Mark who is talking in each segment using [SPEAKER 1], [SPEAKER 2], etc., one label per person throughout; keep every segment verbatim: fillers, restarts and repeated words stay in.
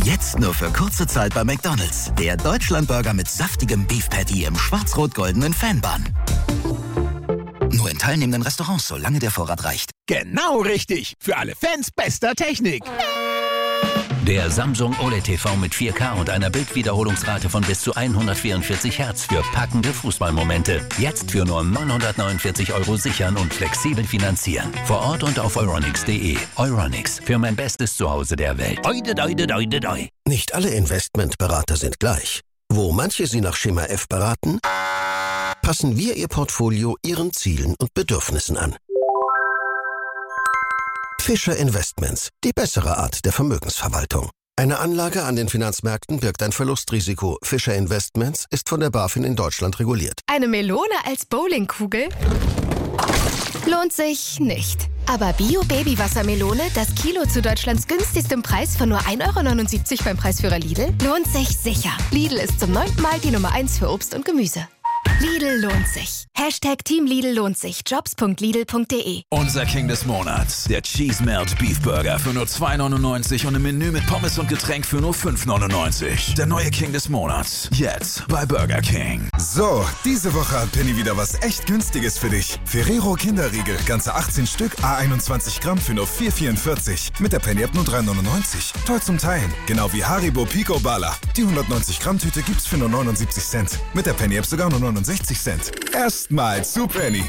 [SPEAKER 1] Jetzt nur für kurze Zeit bei McDonald's. Der Deutschlandburger mit saftigem Beef Patty im schwarz-rot-goldenen Fanbun. Nur in teilnehmenden Restaurants, solange der Vorrat reicht.
[SPEAKER 2] Genau richtig. Für alle Fans bester Technik.
[SPEAKER 3] Der Samsung O L E D-T V mit vier K und einer Bildwiederholungsrate von bis zu hundertvierundvierzig Hertz für packende Fußballmomente. Jetzt für nur neunhundertneunundvierzig Euro sichern und flexibel finanzieren. Vor Ort und auf euronics punkt de. Euronics, für mein bestes Zuhause der Welt. Oide, oide, oide, oide.
[SPEAKER 4] Nicht alle Investmentberater sind gleich. Wo manche Sie nach Schema F beraten, passen wir Ihr Portfolio Ihren Zielen und Bedürfnissen an. Fischer Investments, die bessere Art der Vermögensverwaltung. Eine Anlage an den Finanzmärkten birgt ein Verlustrisiko. Fischer Investments ist von der BaFin in Deutschland reguliert.
[SPEAKER 5] Eine Melone als Bowlingkugel? Lohnt sich nicht. Aber Bio-Baby-Wassermelone, das Kilo zu Deutschlands günstigstem Preis von nur ein Euro neunundsiebzig beim Preisführer Lidl, lohnt sich sicher. Lidl ist zum neunten Mal die Nummer eins für Obst und Gemüse. Lidl lohnt sich. Hashtag Team Lidl lohnt sich. Jobs punkt lidl punkt de.
[SPEAKER 6] Unser King des Monats. Der Cheese Melt Beef Burger für nur zwei neunundneunzig und ein Menü mit Pommes und Getränk für nur fünf neunundneunzig. Der neue King des Monats. Jetzt bei Burger King.
[SPEAKER 7] So, diese Woche hat Penny wieder was echt Günstiges für dich. Ferrero Kinderriegel. Ganze achtzehn Stück, à einundzwanzig Gramm für nur vier vierundvierzig. Mit der Penny-App nur drei neunundneunzig. Toll zum Teilen. Genau wie Haribo Pico Bala. Die hundertneunzig Gramm Tüte gibt's für nur neunundsiebzig Cent. Mit der Penny-App sogar nur neunundsechzig Cent. Erstmal zu Penny.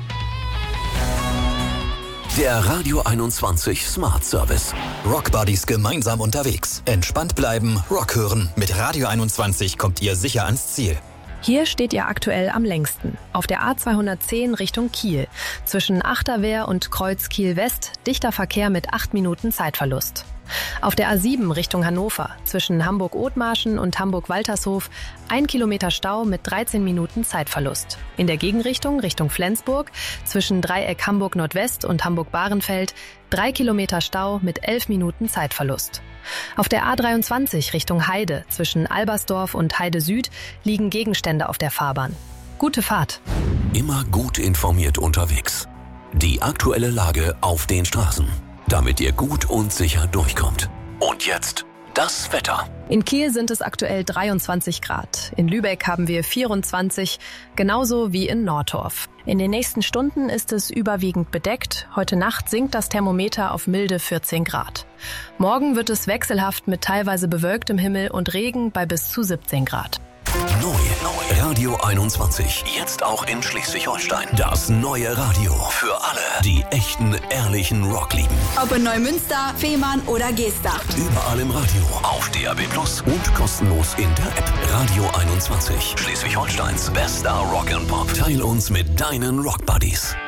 [SPEAKER 8] Der Radio einundzwanzig Smart Service.
[SPEAKER 1] Rockbuddies gemeinsam unterwegs. Entspannt bleiben, Rock hören. Mit Radio einundzwanzig kommt ihr sicher ans Ziel.
[SPEAKER 9] Hier steht ihr aktuell am längsten. Auf der A zweihundertzehn Richtung Kiel. Zwischen Achterwehr und Kreuz Kiel-West dichter Verkehr mit acht Minuten Zeitverlust. Auf der A sieben Richtung Hannover. Zwischen Hamburg-Othmarschen und Hamburg-Waltershof ein Kilometer Stau mit dreizehn Minuten Zeitverlust. In der Gegenrichtung Richtung Flensburg. Zwischen Dreieck Hamburg-Nordwest und Hamburg-Bahrenfeld drei Kilometer Stau mit elf Minuten Zeitverlust. Auf der A dreiundzwanzig Richtung Heide. Zwischen Albersdorf und Heide Süd liegen Gegenstände auf der Fahrbahn. Gute Fahrt.
[SPEAKER 8] Immer gut informiert unterwegs. Die aktuelle Lage auf den Straßen, damit ihr gut und sicher durchkommt. Und jetzt das Wetter.
[SPEAKER 9] In Kiel sind es aktuell dreiundzwanzig Grad. In Lübeck haben wir vierundzwanzig, genauso wie in Nordorf. In den nächsten Stunden ist es überwiegend bedeckt. Heute Nacht sinkt das Thermometer auf milde vierzehn Grad. Morgen wird es wechselhaft mit teilweise bewölktem Himmel und Regen bei bis zu siebzehn Grad.
[SPEAKER 8] Neu, neu. Radio einundzwanzig. Jetzt auch in Schleswig-Holstein. Das neue Radio für alle, die echten, ehrlichen Rock lieben.
[SPEAKER 10] Ob in Neumünster, Fehmarn oder Geestach.
[SPEAKER 8] Überall im Radio, auf D A B Plus und kostenlos in der App. Radio einundzwanzig. Schleswig-Holsteins bester Rock and Pop. Teil uns mit deinen Rock Buddies.